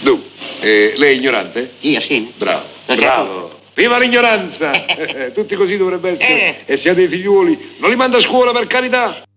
Dunque, lei è ignorante? Io sì. Bravo, Lo bravo. Viva l'ignoranza! Tutti così dovrebbe essere. E se ha dei figliuoli, non li manda a scuola, per carità.